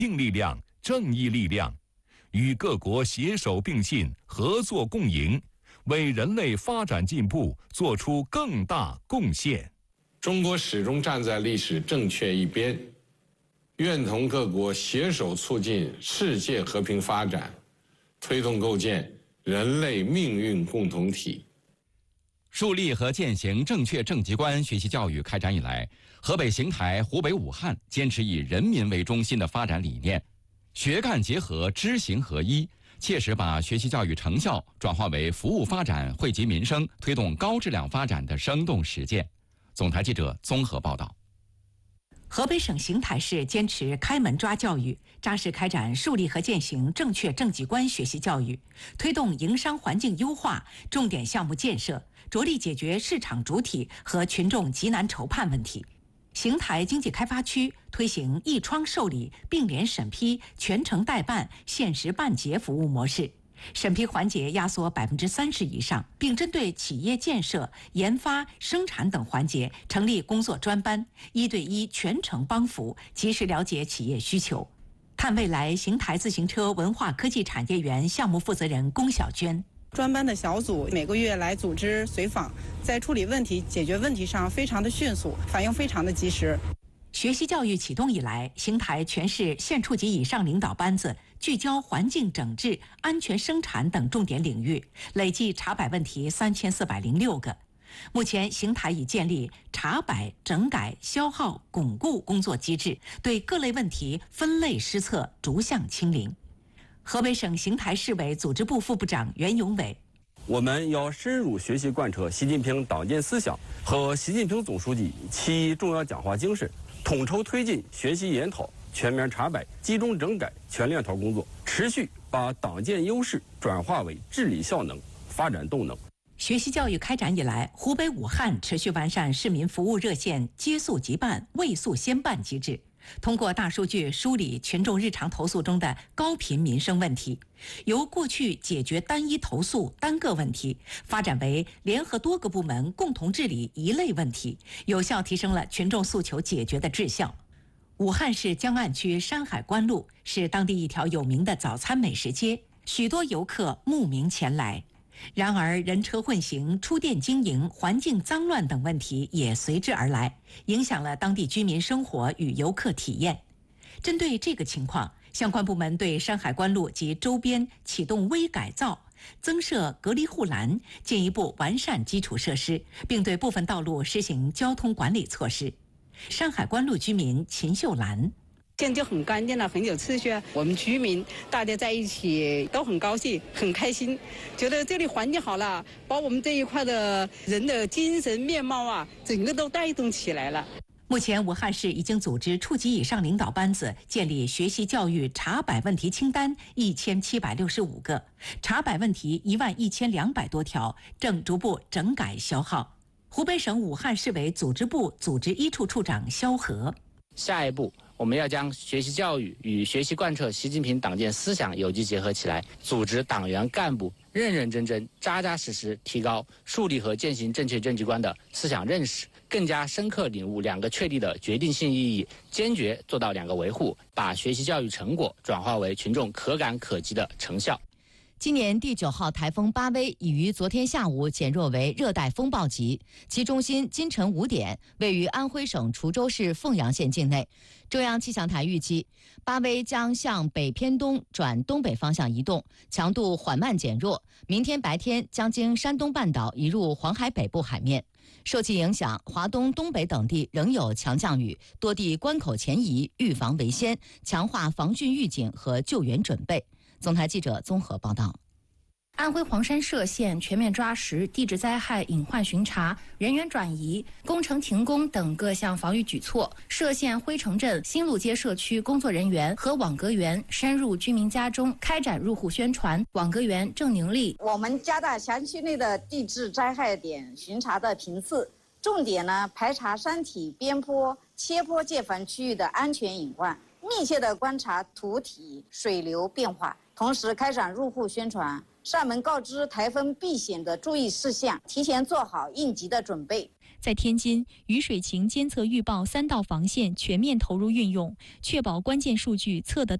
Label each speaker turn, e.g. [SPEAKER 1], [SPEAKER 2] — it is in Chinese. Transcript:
[SPEAKER 1] 硬力量、正义力量，与各国携手并进、合作共赢，为人类发展进步做出更大贡献。
[SPEAKER 2] 中国始终站在历史正确一边，愿同各国携手促进世界和平发展，推动构建人类命运共同体。
[SPEAKER 3] 树立和践行正确政绩观学习教育开展以来，河北邢台、湖北武汉坚持以人民为中心的发展理念，学干结合、知行合一，切实把学习教育成效转化为服务发展、惠及民生、推动高质量发展的生动实践。总台记者综合报道。
[SPEAKER 4] 河北省邢台市坚持开门抓教育，扎实开展树立和践行正确政绩观学习教育，推动营商环境优化重点项目建设，着力解决市场主体和群众急难愁盼问题。邢台经济开发区推行一窗受理、并联审批、全程代办、限时办结服务模式，审批环节压缩30%以上，并针对企业建设、研发、生产等环节成立工作专班，1对1全程帮扶，及时了解企业需求。看未来，邢台自行车文化科技产业园项目负责人龚小娟。
[SPEAKER 5] 专班的小组每个月来组织随访，在处理问题、解决问题上非常的迅速，反应非常的及时。
[SPEAKER 4] 学习教育启动以来，邢台全市县处级以上领导班子聚焦环境整治、安全生产等重点领域，累计查摆问题3406个。目前，邢台已建立查摆、整改、消耗、巩固工作机制，对各类问题分类施策，逐项清零。河北省邢台市委组织部副部长袁永伟：
[SPEAKER 6] 我们要深入学习贯彻习近平党建思想和习近平总书记其重要讲话精神，统筹推进学习研讨、全面查摆、集中整改、全链条工作，持续把党建优势转化为治理效能、发展动能。
[SPEAKER 4] 学习教育开展以来，湖北武汉持续完善市民服务热线接诉即办、未诉先办机制，通过大数据梳理群众日常投诉中的高频民生问题，由过去解决单一投诉、单个问题，发展为联合多个部门共同治理一类问题，有效提升了群众诉求解决的质效。武汉市江岸区山海关路是当地一条有名的早餐美食街，许多游客慕名前来。然而，人车混行、出店经营、环境脏乱等问题也随之而来，影响了当地居民生活与游客体验。针对这个情况，相关部门对山海关路及周边启动微改造，增设隔离护栏，进一步完善基础设施，并对部分道路实行交通管理措施。山海关路居民秦秀兰：
[SPEAKER 5] 现在就很干净了，很有秩序。我们居民大家在一起都很高兴、很开心，觉得这里环境好了，把我们这一块的人的精神面貌啊，整个都带动起来了。
[SPEAKER 4] 目前，武汉市已经组织处级以上领导班子建立学习教育查摆问题清单1765个，查摆问题11200多条，正逐步整改消耗。湖北省武汉市委组织部组织一处处长肖和：
[SPEAKER 7] 下一步，我们要将学习教育与学习贯彻习近平党建思想有机结合起来，组织党员干部认认真真、扎扎实实提高树立和践行正确政绩观的思想认识，更加深刻领悟2个确立的决定性意义，坚决做到2个维护，把学习教育成果转化为群众可感可及的成效。
[SPEAKER 8] 今年第9号台风巴威已于昨天下午减弱为热带风暴级，其中心今晨5点位于安徽省滁州市凤阳县境内。中央气象台预计，巴威将向北偏东转东北方向移动，强度缓慢减弱，明天白天将经山东半岛移入黄海北部海面。受其影响，华东、东北等地仍有强降雨，多地关口前移，预防为先，强化防汛预警和救援准备。总台记者综合报道。
[SPEAKER 9] 安徽黄山歙县全面抓实地质灾害隐患巡查、人员转移、工程停工等各项防御举措。歙县辉城镇新路街社区工作人员和网格员深入居民家中开展入户宣传。网格员郑宁丽：
[SPEAKER 10] 我们加大辖区内的地质灾害点巡查的频次，重点排查山体、边坡、切坡界烦区域的安全隐患，密切地观察土体、水流变化，同时开展入户宣传，上门告知台风避险的注意事项，提前做好应急的准备。
[SPEAKER 11] 在天津，雨水情监测预报3道防线全面投入运用，确保关键数据测得